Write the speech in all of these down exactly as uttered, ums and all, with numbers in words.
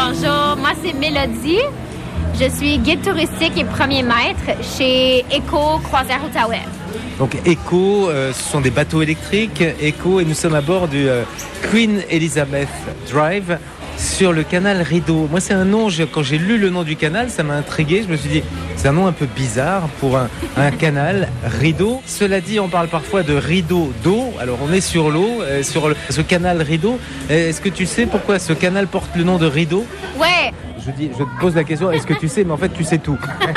Bonjour, moi c'est Mélodie. Je suis guide touristique et premier maître chez Eco Croisière Outaouais. Donc Eco, euh, ce sont des bateaux électriques, Eco, et nous sommes à bord du euh, Queen Elizabeth Drive sur le canal Rideau. Moi, c'est un nom, je, quand j'ai lu le nom du canal, ça m'a intrigué. Je me suis dit, c'est un nom un peu bizarre pour un, un canal, Rideau. Cela dit, on parle parfois de rideau d'eau. Alors, on est sur l'eau, euh, sur le, ce canal Rideau. Est-ce que tu sais pourquoi ce canal porte le nom de Rideau ? Ouais. Je, dis, je te pose la question, est-ce que tu sais ? Mais en fait, tu sais tout.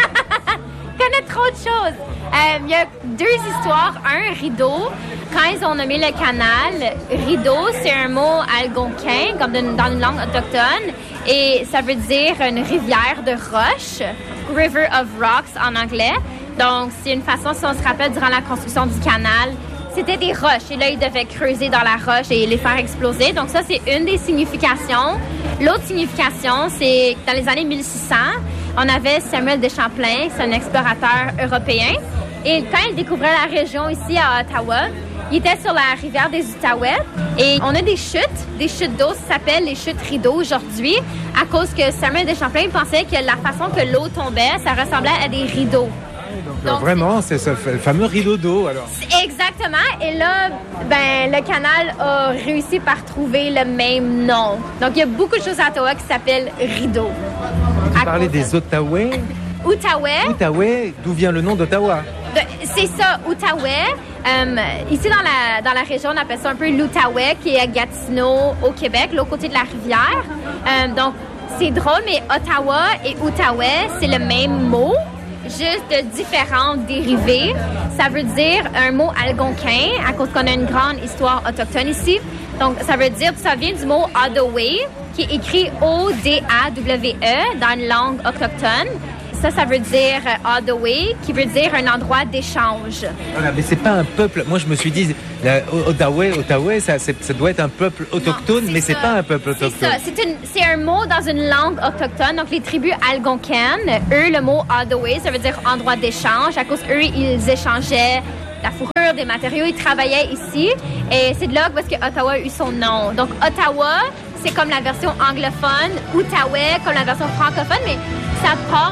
Je connais trop de choses. Il euh, y a deux histoires. Un, rideau. Quand ils ont nommé le canal, rideau, c'est un mot algonquin, comme de, dans une langue autochtone, et ça veut dire une rivière de roches, River of Rocks en anglais. Donc, c'est une façon, si on se rappelle, durant la construction du canal, c'était des roches. Et là, ils devaient creuser dans la roche et les faire exploser. Donc, ça, c'est une des significations. L'autre signification, c'est dans les années mille six cents, on avait Samuel de Champlain, c'est un explorateur européen. Et quand il découvrait la région ici à Ottawa, il était sur la rivière des Outaouais et on a des chutes, des chutes d'eau, ça s'appelle les chutes Rideau aujourd'hui, à cause que Samuel de Champlain pensait que la façon que l'eau tombait, ça ressemblait à des rideaux. Donc, Donc vraiment, c'est ce fameux rideau d'eau alors. Exactement. Et là, ben, le canal a réussi par trouver le même nom. Donc il y a beaucoup de choses à Ottawa qui s'appellent Rideau. Tu parlais des Outaouais. Outaouais. Outaouais, d'où vient le nom d'Ottawa? C'est ça, Outaouais. Um, ici, dans la, dans la région, on appelle ça un peu l'Outaouais, qui est à Gatineau, au Québec, l'autre côté de la rivière. Um, donc, c'est drôle, mais Ottawa et Outaouais, c'est le même mot, juste de différentes dérivées. Ça veut dire un mot algonquin, à cause qu'on a une grande histoire autochtone ici. Donc, ça veut dire, ça vient du mot Odawa, qui est écrit O D A W E dans une langue autochtone. Ça, ça veut dire uh, Odawa, qui veut dire un endroit d'échange. Voilà, mais c'est pas un peuple. Moi, je me suis dit, Ottawa, Ottawa, ça, ça doit être un peuple autochtone, non, mais c'est pas un peuple autochtone. C'est ça. C'est, une, c'est un mot dans une langue autochtone. Donc, les tribus algonquines, eux, le mot Odawa, ça veut dire endroit d'échange. À cause eux, ils échangeaient la fourrure, des matériaux. Ils travaillaient ici. Et c'est de là parce que Ottawa a eu son nom. Donc, Ottawa, c'est comme la version anglophone. Outaouais, comme la version francophone, mais ça part